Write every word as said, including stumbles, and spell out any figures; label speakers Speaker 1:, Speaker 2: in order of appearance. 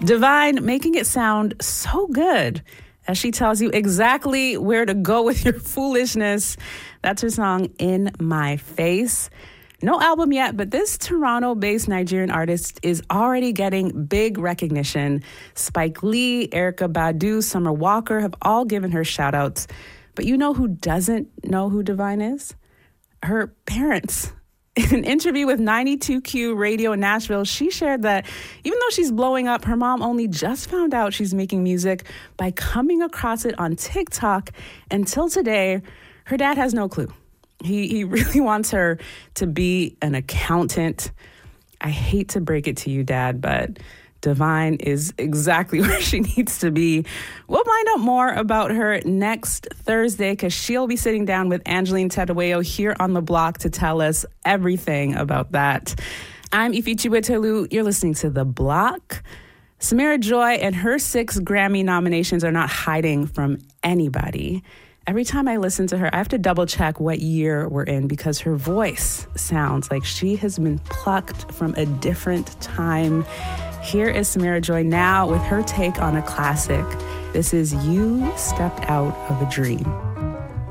Speaker 1: Divine making it sound so good as she tells you exactly where to go with your foolishness. That's her song, In My Face. No album yet, but this Toronto-based Nigerian artist is already getting big recognition. Spike Lee, Erykah Badu, Summer Walker have all given her shout-outs. But you know who doesn't know who Divine is? Her parents. In an interview with ninety-two Q Radio in Nashville, she shared that even though she's blowing up, her mom only just found out she's making music by coming across it on TikTok. Until today, her dad has no clue. He he really wants her to be an accountant. I hate to break it to you, Dad, but Divine is exactly where she needs to be. We'll find out more about her next Thursday because she'll be sitting down with Angeline Tedoeo here on The Block to tell us everything about that. I'm Ifichibwe Tolu. You're listening to The Block. Samira Joy and her six Grammy nominations are not hiding from anybody. Every time I listen to her, I have to double check what year we're in because her voice sounds like she has been plucked from a different time. Here is Samira Joy now with her take on a classic. This is You Stepped Out of a Dream.